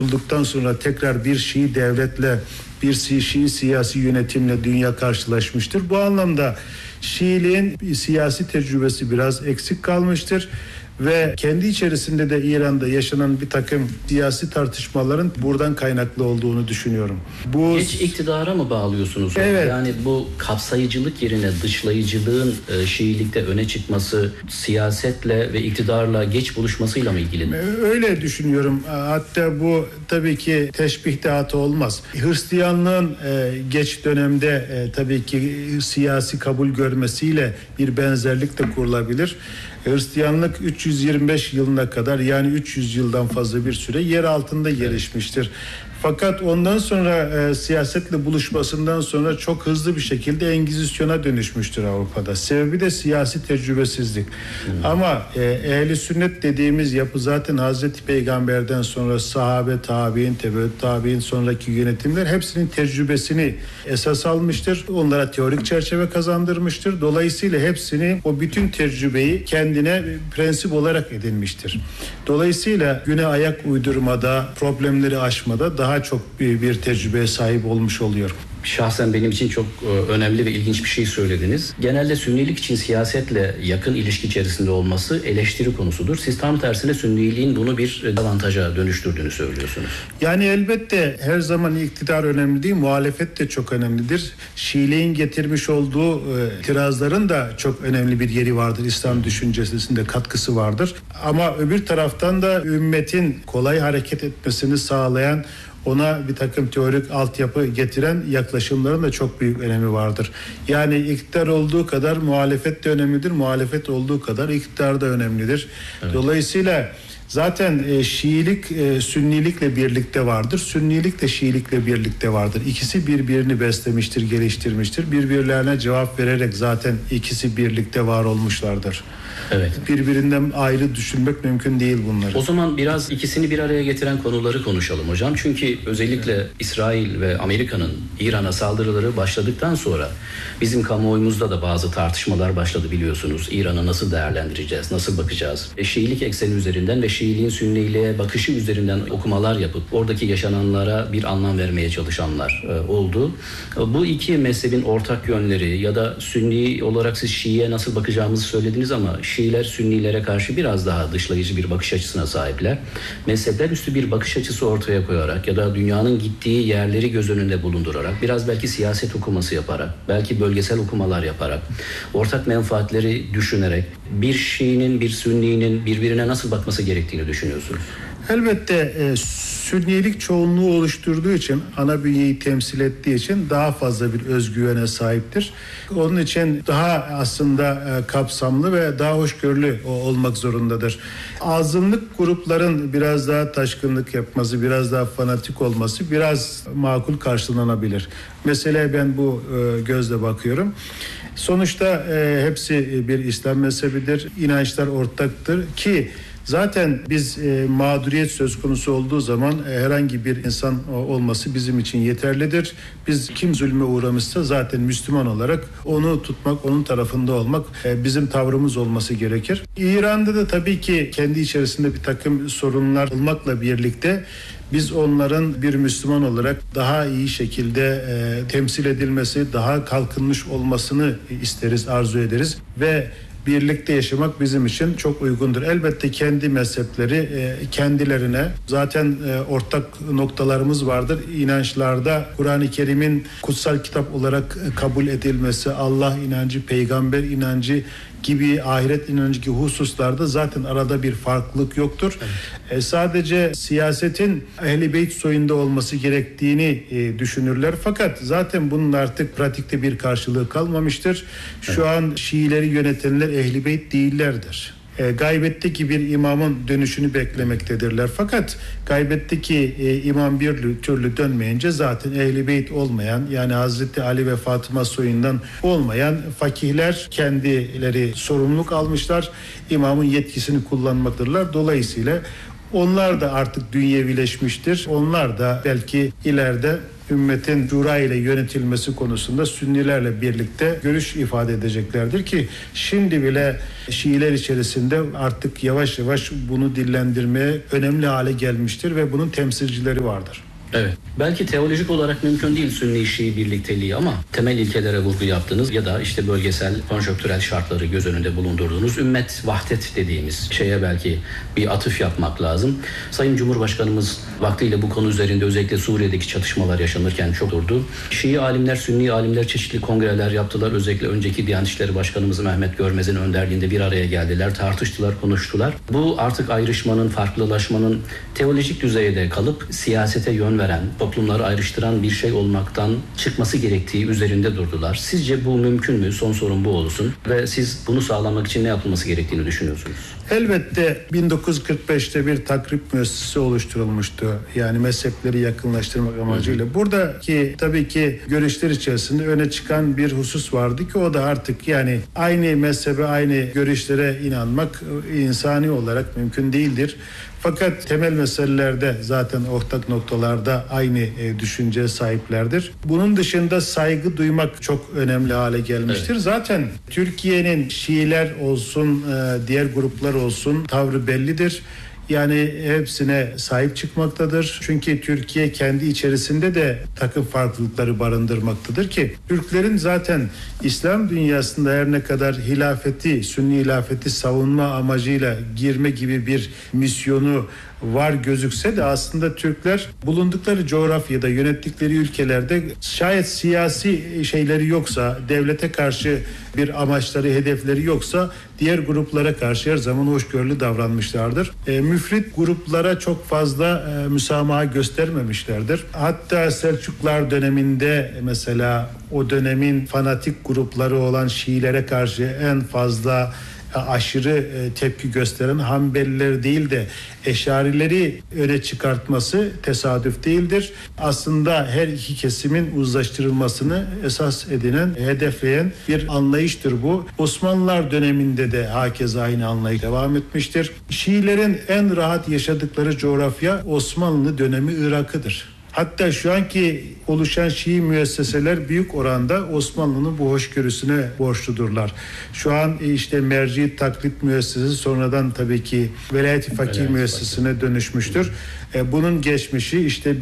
Bulduktan sonra tekrar bir Şii devletle, bir Şii siyasi yönetimle dünya karşılaşmıştır. Bu anlamda Şiiliğin siyasi tecrübesi biraz eksik kalmıştır. Ve kendi içerisinde de İran'da yaşanan bir takım siyasi tartışmaların buradan kaynaklı olduğunu düşünüyorum. Geç iktidara mı bağlıyorsunuz? Evet. Yani bu kapsayıcılık yerine dışlayıcılığın Şiilikte öne çıkması siyasetle ve iktidarla geç buluşmasıyla mı ilgili? Öyle düşünüyorum. Hatta bu tabii ki teşbih de hata olmaz. Hristiyanlığın geç dönemde tabii ki siyasi kabul görmesiyle bir benzerlik de kurulabilir. Hristiyanlık 325 yılına kadar, yani 300 yıldan fazla bir süre yer altında gelişmiştir. Fakat ondan sonra siyasetle buluşmasından sonra çok hızlı bir şekilde Engizisyon'a dönüşmüştür Avrupa'da. Sebebi de siyasi tecrübesizlik. Ama ehli sünnet dediğimiz yapı zaten Hazreti Peygamber'den sonra sahabe, tabi'in, tebeut tabi'in sonraki yönetimler hepsinin tecrübesini esas almıştır. Onlara teorik çerçeve kazandırmıştır. Dolayısıyla hepsini, o bütün tecrübeyi kendine prensip olarak edinmiştir. Dolayısıyla güne ayak uydurmada, problemleri aşmada daha çok bir tecrübeye sahip olmuş oluyor. Şahsen benim için çok önemli ve ilginç bir şey söylediniz. Genelde Sünnilik için siyasetle yakın ilişki içerisinde olması eleştiri konusudur. Siz tam tersine Sünniliğin bunu bir avantaja dönüştürdüğünü söylüyorsunuz. Yani elbette her zaman iktidar önemli değil, muhalefet de çok önemlidir. Şiiliğin getirmiş olduğu itirazların da çok önemli bir yeri vardır. İslam düşüncesinde katkısı vardır. Ama öbür taraftan da ümmetin kolay hareket etmesini sağlayan, ona bir takım teorik altyapı getiren yaklaşımların da çok büyük önemi vardır. Yani iktidar olduğu kadar muhalefet de önemlidir, muhalefet olduğu kadar iktidar da önemlidir. Evet. Dolayısıyla zaten Şiilik Sünnilikle birlikte vardır. Sünnilik de Şiilikle birlikte vardır. İkisi birbirini beslemiştir, geliştirmiştir. Birbirlerine cevap vererek zaten ikisi birlikte var olmuşlardır. Evet. Birbirinden ayrı düşünmek mümkün değil bunları. O zaman biraz ikisini bir araya getiren konuları konuşalım hocam. Çünkü özellikle İsrail ve Amerika'nın İran'a saldırıları başladıktan sonra bizim kamuoyumuzda da bazı tartışmalar başladı biliyorsunuz. İran'ı nasıl değerlendireceğiz, nasıl bakacağız? Şiilik ekseni üzerinden ve Şiiliğin Sünniliğe bakışı üzerinden okumalar yapıp oradaki yaşananlara bir anlam vermeye çalışanlar oldu. Bu iki mezhebin ortak yönleri ya da Sünni olarak siz Şii'ye nasıl bakacağımızı söylediniz ama Şiiler Sünnilere karşı biraz daha dışlayıcı bir bakış açısına sahipler. Mezhepler üstü bir bakış açısı ortaya koyarak ya da dünyanın gittiği yerleri göz önünde bulundurarak, biraz belki siyaset okuması yaparak, belki bölgesel okumalar yaparak, ortak menfaatleri düşünerek bir Şii'nin, bir Sünni'nin birbirine nasıl bakması gerektiğini düşünüyorsunuz? Elbette Sünnilik çoğunluğu oluşturduğu için, ana bünyeyi temsil ettiği için daha fazla bir özgüvene sahiptir. Onun için daha aslında kapsamlı ve daha hoşgörülü olmak zorundadır. Azınlık grupların biraz daha taşkınlık yapması, biraz daha fanatik olması biraz makul karşılanabilir. Mesela ben bu gözle bakıyorum. Sonuçta hepsi bir İslam mezhebidir. İnançlar ortaktır ki zaten biz mağduriyet söz konusu olduğu zaman herhangi bir insan olması bizim için yeterlidir. Biz kim zulme uğramışsa zaten Müslüman olarak onu tutmak, onun tarafında olmak bizim tavrımız olması gerekir. İran'da da tabii ki kendi içerisinde bir takım sorunlar olmakla birlikte biz onların bir Müslüman olarak daha iyi şekilde temsil edilmesi, daha kalkınmış olmasını isteriz, arzu ederiz ve birlikte yaşamak bizim için çok uygundur. Elbette kendi mezhepleri kendilerine zaten ortak noktalarımız vardır. İnançlarda Kur'an-ı Kerim'in kutsal kitap olarak kabul edilmesi, Allah inancı, peygamber inancı gibi, ahiret inancı gibi hususlarda zaten arada bir farklılık yoktur. Evet. Sadece siyasetin Ehl-i Beyt soyunda olması gerektiğini düşünürler. Fakat zaten bunun artık pratikte bir karşılığı kalmamıştır. Şu an Şiileri yönetenler Ehl-i Beyt değillerdir. Gaybetteki bir imamın dönüşünü beklemektedirler. Fakat gaybetteki imam bir türlü dönmeyince zaten Ehl-i Beyt olmayan, yani Hazreti Ali ve Fatıma soyundan olmayan fakihler kendileri sorumluluk almışlar. İmamın yetkisini kullanmaktadırlar. Dolayısıyla onlar da artık dünyevileşmiştir. Onlar da belki ileride ümmetin şura ile yönetilmesi konusunda Sünnilerle birlikte görüş ifade edeceklerdir ki şimdi bile Şiiler içerisinde artık yavaş yavaş bunu dillendirmeye önemli hale gelmiştir ve bunun temsilcileri vardır. Evet. Belki teolojik olarak mümkün değil Sünni-Şii birlikteliği ama temel ilkelere vurgu yaptınız ya da işte bölgesel, konjonktürel şartları göz önünde bulundurduğunuz ümmet vahdet dediğimiz şeye belki bir atıf yapmak lazım. Sayın Cumhurbaşkanımız vaktiyle bu konu üzerinde özellikle Suriye'deki çatışmalar yaşanırken çok durdu. Şii alimler, Sünni alimler çeşitli kongreler yaptılar. Özellikle önceki Diyanet İşleri Başkanımız Mehmet Görmez'in önderliğinde bir araya geldiler, tartıştılar, konuştular. Bu artık ayrışmanın, farklılaşmanın teolojik düzeyde kalıp siyasete yön veren, toplumları ayrıştıran bir şey olmaktan çıkması gerektiği üzerinde durdular. Sizce bu mümkün mü? Son sorun bu olsun. Ve siz bunu sağlamak için ne yapılması gerektiğini düşünüyorsunuz? Elbette 1945'te bir takrip müessesesi oluşturulmuştu. Yani mezhepleri yakınlaştırmak amacıyla. Buradaki tabii ki görüşler içerisinde öne çıkan bir husus vardı ki o da artık yani aynı mezhebe, aynı görüşlere inanmak insani olarak mümkün değildir. Fakat temel meselelerde zaten ortak noktalarda aynı düşünceye sahiplerdir. Bunun dışında saygı duymak çok önemli hale gelmiştir. Evet. Zaten Türkiye'nin Şiiler olsun, diğer gruplar olsun tavrı bellidir. Yani hepsine sahip çıkmaktadır. Çünkü Türkiye kendi içerisinde de takım farklılıkları barındırmaktadır ki Türklerin zaten İslam dünyasında her ne kadar hilafeti, Sünni hilafeti savunma amacıyla girme gibi bir misyonu var gözükse de aslında Türkler bulundukları coğrafyada, yönettikleri ülkelerde şayet siyasi şeyleri yoksa, devlete karşı bir amaçları, hedefleri yoksa diğer gruplara karşı her zaman hoşgörülü davranmışlardır. Müfrit gruplara çok fazla müsamaha göstermemişlerdir. Hatta Selçuklar döneminde mesela o dönemin fanatik grupları olan Şiilere karşı en fazla aşırı tepki gösteren Hanbeliler değil de Eşarileri öne çıkartması tesadüf değildir. Aslında her iki kesimin uzlaştırılmasını esas edinen, hedefleyen bir anlayıştır bu. Osmanlılar döneminde de hakeza aynı anlayış devam etmiştir. Şiilerin en rahat yaşadıkları coğrafya Osmanlı dönemi Irak'ıdır. Hatta şu anki oluşan Şii müesseseler büyük oranda Osmanlı'nın bu hoşgörüsüne borçludurlar. Şu an işte merci taklit müessesesi sonradan tabii ki Velayet-i Fakih müessesesine dönüşmüştür. Bunun geçmişi işte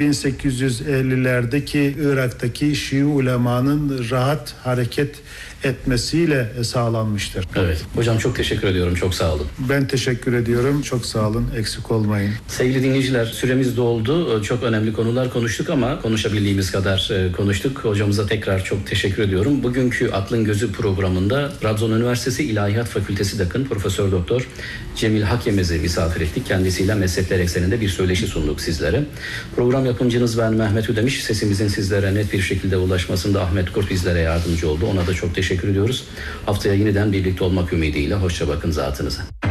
1850'lerdeki Irak'taki Şii ulemanın rahat hareket etmesiyle sağlanmıştır. Evet. Hocam çok teşekkür ediyorum. Çok sağ olun. Ben teşekkür ediyorum. Çok sağ olun. Eksik olmayın. Sevgili dinleyiciler, süremiz doldu. Çok önemli konular konuştuk ama konuşabildiğimiz kadar konuştuk. Hocamıza tekrar çok teşekkür ediyorum. Bugünkü Aklın Gözü programında Trabzon Üniversitesi İlahiyat Fakültesi Dekanı Profesör Doktor Cemil Hakyemez'i misafir ettik. Kendisiyle mezhepler ekseninde bir söyleşi sunduk sizlere. Program yapımcınız ben Mehmet Ödemiş. Sesimizin sizlere net bir şekilde ulaşmasında Ahmet Kurt bizlere yardımcı oldu. Ona da çok teşekkür ediyoruz. Haftaya yeniden birlikte olmak ümidiyle hoşça bakın zatınıza.